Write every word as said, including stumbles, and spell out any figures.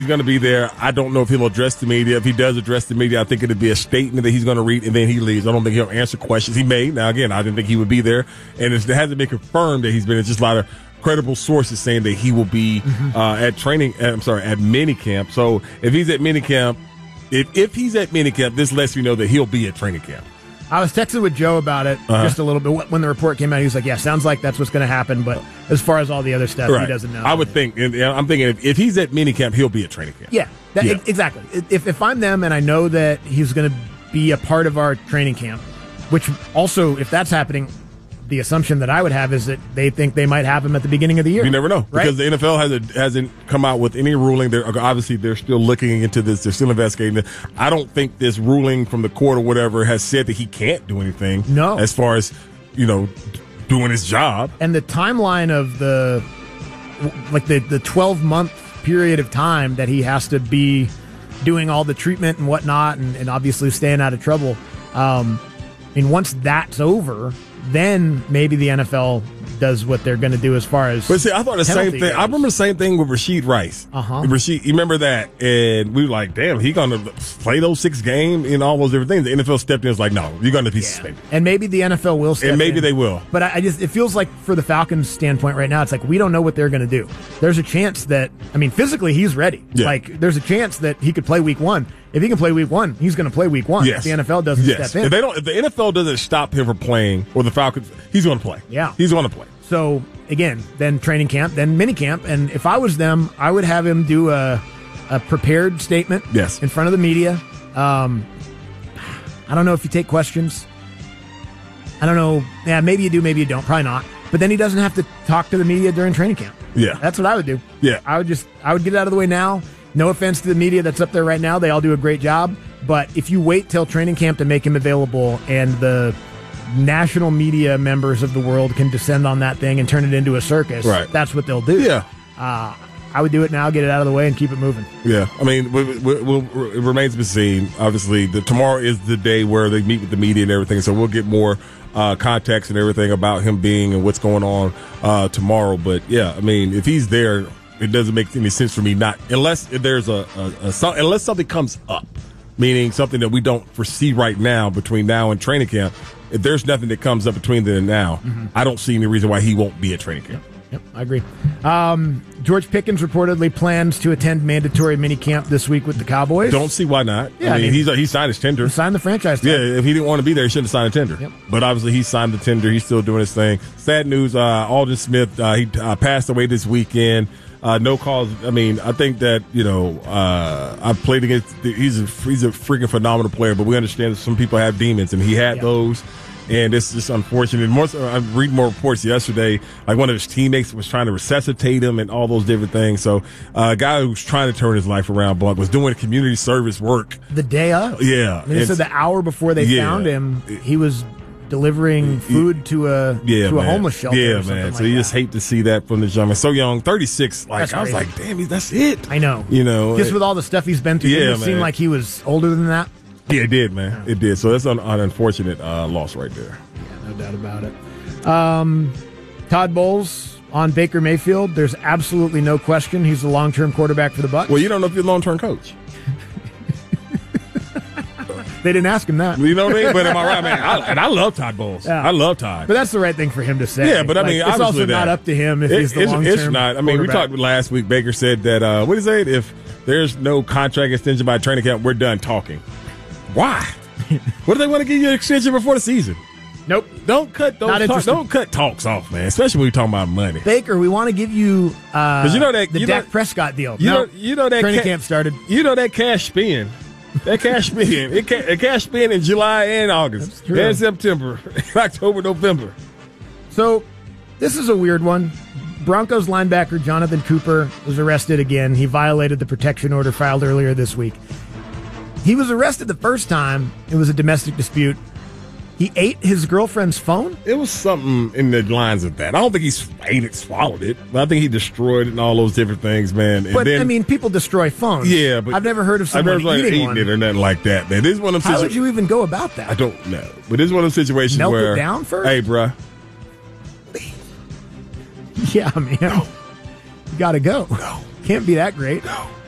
He's going to be there. I don't know if he'll address the media. If he does address the media, I think it'll be a statement that he's going to read, and then he leaves. I don't think he'll answer questions. He may. Now, again, I didn't think he would be there, and it hasn't been confirmed that he's been. It's just a lot of credible sources saying that he will be mm-hmm. uh, at training. I'm sorry, at minicamp. So if he's at minicamp, if if he's at minicamp, this lets me know that he'll be at training camp. I was texting with Joe about it uh-huh. just a little bit when the report came out. He was like, "Yeah, sounds like that's what's going to happen." But as far as all the other stuff, right. he doesn't know. I would think. And I'm thinking if, if he's at minicamp, he'll be at training camp. Yeah, that, yeah. exactly. If if I'm them and I know that he's going to be a part of our training camp, which also, if that's happening, the assumption that I would have is that they think they might have him at the beginning of the year. You never know, right? Because the N F L hasn't hasn't come out with any ruling. They're obviously they're still looking into this. They're still investigating. I don't think this ruling from the court or whatever has said that he can't do anything. No, as far as you know, doing his job. And the timeline of the like the the twelve month period of time that he has to be doing all the treatment and whatnot, and, and obviously staying out of trouble. Um, I mean, once that's over, then maybe the N F L does what they're going to do as far as. But see, I thought the same thing. Goes. I remember the same thing with Rashid Rice. Uh huh. Rashid, you remember that? And we were like, damn, he going to play those six games and all those different things. The N F L stepped in and was like, no, you're going to be yeah. suspended. And maybe the N F L will step in. And maybe in. they will. But I, I just, it feels like for the Falcons' standpoint right now, it's like we don't know what they're going to do. There's a chance that, I mean, physically he's ready. Yeah. Like, there's a chance that he could play week one. If he can play week one, he's going to play week one. Yes. If the N F L doesn't yes. step in. If they don't, if the N F L doesn't stop him from playing, or the Falcons, he's going to play. Yeah. He's going to play. So, again, then training camp, then mini camp. And if I was them, I would have him do a, a prepared statement yes. in front of the media. Um, I don't know if you take questions. I don't know. Yeah, maybe you do, maybe you don't. Probably not. But then he doesn't have to talk to the media during training camp. Yeah. That's what I would do. Yeah. I would just, I would get it out of the way now. No offense to the media that's up there right now. They all do a great job. But if you wait till training camp to make him available and the national media members of the world can descend on that thing and turn it into a circus, right. that's what they'll do. Yeah. Uh, I would do it now, get it out of the way, and keep it moving. Yeah. I mean, we, we, we'll, it remains to be seen. Obviously, the, tomorrow is the day where they meet with the media and everything, so we'll get more uh, context and everything about him being and what's going on uh, tomorrow. But, yeah, I mean, if he's there, it doesn't make any sense for me not, unless there's a, a, a some, unless something comes up, meaning something that we don't foresee right now between now and training camp. If there's nothing that comes up between then and now, mm-hmm. I don't see any reason why he won't be at training camp. Yep, I agree. Um, George Pickens reportedly plans to attend mandatory minicamp this week with the Cowboys. Don't see why not. Yeah, I mean, I mean he's he signed his tender. He signed the franchise tag. Yeah, if he didn't want to be there, he shouldn't have signed a tender. Yep. But obviously, he signed the tender. He's still doing his thing. Sad news: uh, Alden Smith uh, he uh, passed away this weekend. Uh, no cause. I mean, I think that you know uh, I played against. He's a he's a freaking phenomenal player, but we understand that some people have demons, and he had yep. those. And it's just unfortunate. More, I'm reading more reports yesterday. Like one of his teammates was trying to resuscitate him and all those different things. So uh, a guy who was trying to turn his life around, Blunt, was doing community service work the day of. Yeah, I mean, they said the hour before they yeah. found him, he was delivering food to a yeah, to a man. homeless shelter. Yeah, or man. Like so you that. just hate to see that from this young man. So young, thirty-six. Like that's I was crazy. like, damn, that's it. I know. You know, just with all the stuff he's been through, yeah, didn't it man. seem like he was older than that. Yeah, it did, man. It did. So that's an, an unfortunate uh, loss right there. Yeah, no doubt about it. Um, Todd Bowles on Baker Mayfield. There's absolutely no question he's the long-term quarterback for the Bucs. Well, you don't know if you're a long-term coach. They didn't ask him that. You know what I mean? But am I right, man? I, and I love Todd Bowles. Yeah. I love Todd. But that's the right thing for him to say. Yeah, but I mean, like, it's also that. not up to him if it, he's the it's, long-term It's not. I mean, we talked last week. Baker said that, uh, what did he say? If there's no contract extension by training camp, we're done talking. Why? What do they want to give you an extension before the season? Nope. Don't cut those talk, don't cut talks off, man. Especially when you're talking about money. Baker, we want to give you, uh, you know that, the you Dak know, Prescott deal. You no, know, you know that training ca- camp started. You know that cash spin. That cash spin. It, ca- it cash spin in July and August. And September. October, November. So this is a weird one. Broncos linebacker Jonathan Cooper was arrested again. He violated the protection order filed earlier this week. He was arrested the first time. It was a domestic dispute. He ate his girlfriend's phone? It was something in the lines of that. I don't think he ate it, swallowed it, but I think he destroyed it and all those different things, man. And but, then, I mean, people destroy phones. Yeah, but I've never heard of someone I've never eating, eating one. it or nothing like that, man. This is one of them How situ- would you even go about that? I don't know. But this is one of those situations Melt where... it down first? Hey, bruh. Yeah, man. No. You gotta go. No. Can't be that great. No.